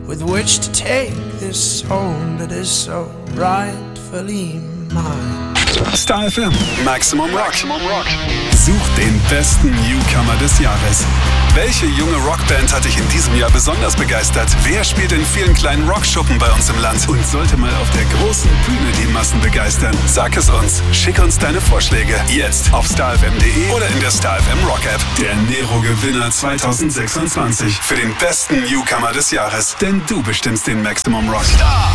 with which to take this home that is so rightfully mine. Star FM, Maximum Rock. Such den besten Newcomer des Jahres. Welche junge Rockband hat dich in diesem Jahr besonders begeistert? Wer spielt in vielen kleinen Rockschuppen bei uns im Land und sollte mal auf der großen Bühne die Massen begeistern? Sag es uns. Schick uns deine Vorschläge jetzt auf starfm.de oder in der Star FM Rock App. Der Nero-Gewinner 2026 für den besten Newcomer des Jahres. Denn du bestimmst den Maximum Rock. Star.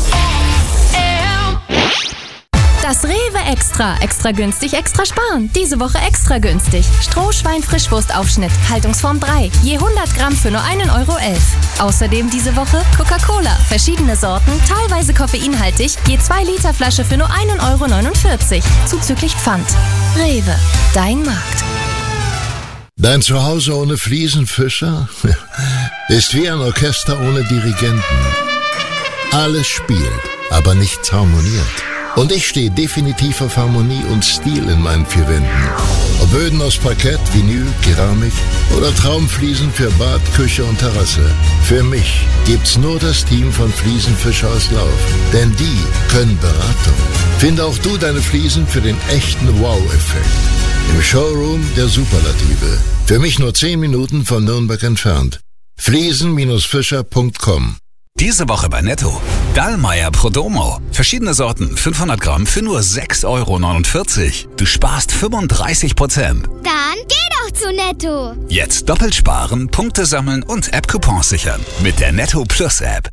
Das Rewe Extra. Extra günstig, extra sparen. Diese Woche extra günstig. Strohschwein-Frischwurstaufschnitt, Haltungsform 3. Je 100 Gramm für nur 1,11 Euro. Außerdem diese Woche Coca-Cola. Verschiedene Sorten, teilweise koffeinhaltig. Je 2 Liter Flasche für nur 1,49 Euro. Zuzüglich Pfand. Rewe, dein Markt. Dein Zuhause ohne Fliesenfischer ist wie ein Orchester ohne Dirigenten. Alles spielt, aber nichts harmoniert. Und ich stehe definitiv auf Harmonie und Stil in meinen 4 Wänden. Ob Böden aus Parkett, Vinyl, Keramik oder Traumfliesen für Bad, Küche und Terrasse. Für mich gibt's nur das Team von Fliesenfischer aus Lauf. Denn die können Beratung. Finde auch du deine Fliesen für den echten Wow-Effekt. Im Showroom der Superlative. Für mich nur 10 Minuten von Nürnberg entfernt. Fliesen-fischer.com. Diese Woche bei Netto. Dallmayr Prodomo. Verschiedene Sorten, 500 Gramm für nur 6,49 Euro. Du sparst 35%. Dann geh doch zu Netto. Jetzt doppelt sparen, Punkte sammeln und App-Coupons sichern. Mit der Netto Plus App.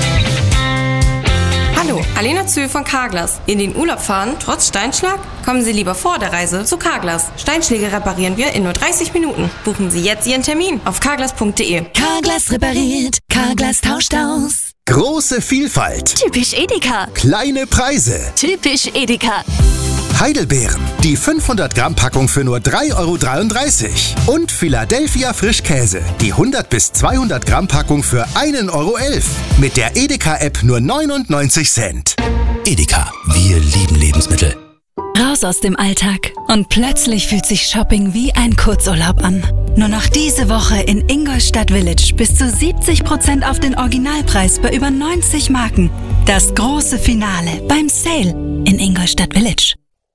Hallo, Alena Zühl von Carglass. In den Urlaub fahren, trotz Steinschlag? Kommen Sie lieber vor der Reise zu Carglass. Steinschläge reparieren wir in nur 30 Minuten. Buchen Sie jetzt Ihren Termin auf carglass.de. Carglass repariert, Carglass tauscht aus. Große Vielfalt. Typisch Edeka. Kleine Preise. Typisch Edeka. Heidelbeeren. Die 500 Gramm Packung für nur 3,33 Euro. Und Philadelphia Frischkäse. Die 100 bis 200 Gramm Packung für 1,11 Euro. Mit der Edeka-App nur 99 Cent. Edeka. Wir lieben Lebensmittel. Raus aus dem Alltag. Und plötzlich fühlt sich Shopping wie ein Kurzurlaub an. Nur noch diese Woche in Ingolstadt Village bis zu 70% auf den Originalpreis bei über 90 Marken. Das große Finale beim Sale in Ingolstadt Village.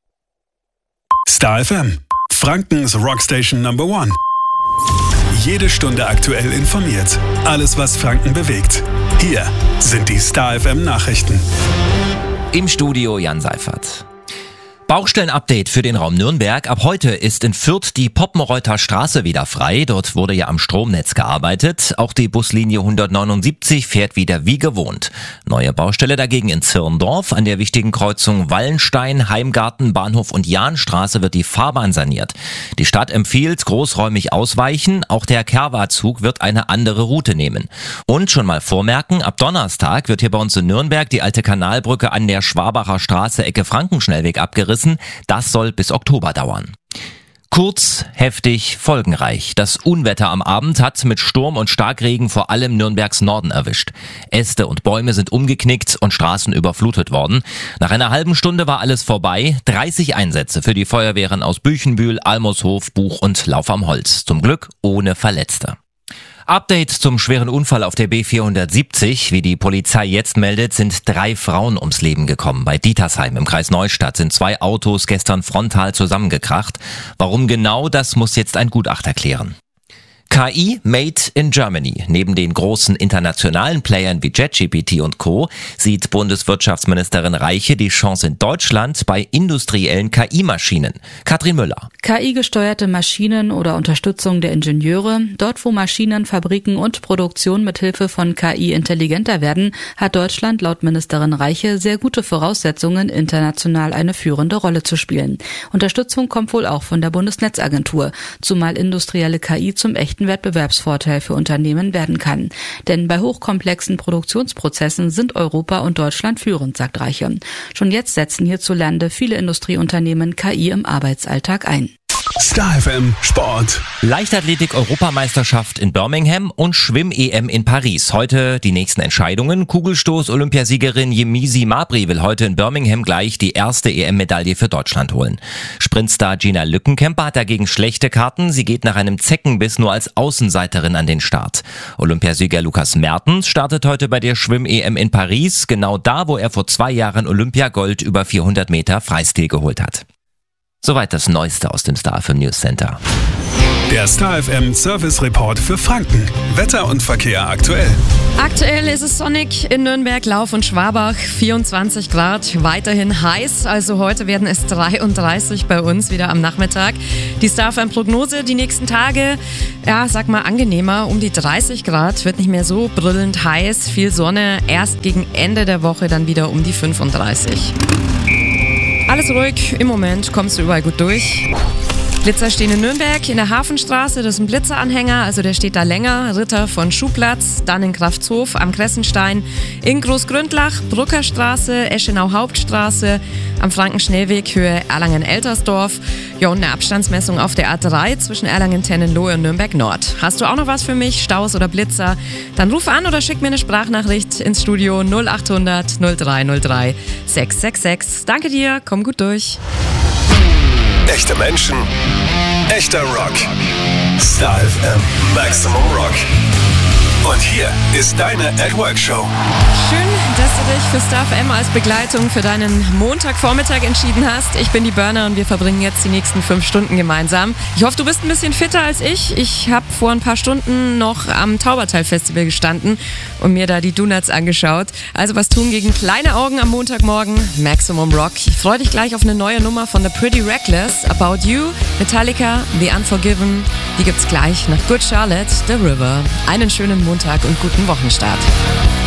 Star FM. Frankens Rockstation Number 1. Jede Stunde aktuell informiert. Alles, was Franken bewegt. Hier sind die Star FM Nachrichten. Im Studio Jan Seifert. Baustellen-Update für den Raum Nürnberg. Ab heute ist in Fürth die Poppenreuther Straße wieder frei. Dort wurde ja am Stromnetz gearbeitet. Auch die Buslinie 179 fährt wieder wie gewohnt. Neue Baustelle dagegen in Zirndorf. An der wichtigen Kreuzung Wallenstein, Heimgarten, Bahnhof und Jahnstraße wird die Fahrbahn saniert. Die Stadt empfiehlt großräumig ausweichen. Auch der Kerwa-Zug wird eine andere Route nehmen. Und schon mal vormerken, ab Donnerstag wird hier bei uns in Nürnberg die alte Kanalbrücke an der Schwabacher Straße Ecke Frankenschnellweg abgerissen. Das soll bis Oktober dauern. Kurz, heftig, folgenreich. Das Unwetter am Abend hat mit Sturm und Starkregen vor allem Nürnbergs Norden erwischt. Äste und Bäume sind umgeknickt und Straßen überflutet worden. Nach einer halben Stunde war alles vorbei. 30 Einsätze für die Feuerwehren aus Büchenbühl, Almershof, Buch und Lauf am Holz. Zum Glück ohne Verletzte. Update zum schweren Unfall auf der B470. Wie die Polizei jetzt meldet, sind 3 Frauen ums Leben gekommen. Bei Dietersheim im Kreis Neustadt sind 2 Autos gestern frontal zusammengekracht. Warum genau, das muss jetzt ein Gutachter klären. KI made in Germany. Neben den großen internationalen Playern wie ChatGPT und Co. sieht Bundeswirtschaftsministerin Reiche die Chance in Deutschland bei industriellen KI-Maschinen. Katrin Müller. KI-gesteuerte Maschinen oder Unterstützung der Ingenieure. Dort, wo Maschinen, Fabriken und Produktion mithilfe von KI intelligenter werden, hat Deutschland laut Ministerin Reiche sehr gute Voraussetzungen, international eine führende Rolle zu spielen. Unterstützung kommt wohl auch von der Bundesnetzagentur, zumal industrielle KI zum echten Wettbewerbsvorteil für Unternehmen werden kann. Denn bei hochkomplexen Produktionsprozessen sind Europa und Deutschland führend, sagt Reiche. Schon jetzt setzen hierzulande viele Industrieunternehmen KI im Arbeitsalltag ein. Star FM Sport. Leichtathletik-Europameisterschaft in Birmingham und Schwimm-EM in Paris. Heute die nächsten Entscheidungen. Kugelstoß-Olympiasiegerin Yemisi Mabry will heute in Birmingham gleich die erste EM-Medaille für Deutschland holen. Sprintstar Gina Lückenkämper hat dagegen schlechte Karten. Sie geht nach einem Zeckenbiss nur als Außenseiterin an den Start. Olympiasieger Lukas Mertens startet heute bei der Schwimm-EM in Paris, genau da, wo er vor 2 Jahren Olympiagold über 400 Meter Freistil geholt hat. Soweit das Neueste aus dem Star FM News Center. Der Star FM Service Report für Franken. Wetter und Verkehr aktuell. Aktuell ist es sonnig in Nürnberg, Lauf und Schwabach, 24 Grad, weiterhin heiß. Also heute werden es 33 bei uns wieder am Nachmittag. Die Star FM Prognose die nächsten Tage, angenehmer, um die 30 Grad, wird nicht mehr so brüllend heiß, viel Sonne, erst gegen Ende der Woche dann wieder um die 35. Alles ruhig, im Moment kommst du überall gut durch. Blitzer stehen in Nürnberg in der Hafenstraße, das ist ein Blitzeranhänger, also der steht da länger. Ritter von Schuhplatz, dann in Kraftshof am Kressenstein, in Großgründlach, Bruckerstraße, Eschenau Hauptstraße, am Frankenschnellweg Höhe Erlangen-Eltersdorf. Ja, und eine Abstandsmessung auf der A3 zwischen Erlangen-Tennenlohe und Nürnberg Nord. Hast du auch noch was für mich, Staus oder Blitzer? Dann ruf an oder schick mir eine Sprachnachricht ins Studio 0800 0303 666. Danke dir, komm gut durch. Echte Menschen, echter Rock. Star FM Maximum Rock. Und hier ist deine At-Work-Show. Schön, dass du dich für Star FM als Begleitung für deinen Montagvormittag entschieden hast. Ich bin die Burner und wir verbringen jetzt die nächsten 5 Stunden gemeinsam. Ich hoffe, du bist ein bisschen fitter als ich. Ich habe vor ein paar Stunden noch am Taubertal-Festival gestanden und mir da die Donuts angeschaut. Also was tun gegen kleine Augen am Montagmorgen? Maximum Rock. Ich freue dich gleich auf eine neue Nummer von The Pretty Reckless, About You, Metallica, The Unforgiven. Die gibt's gleich nach Good Charlotte, The River. Einen schönen Montag und guten Wochenstart.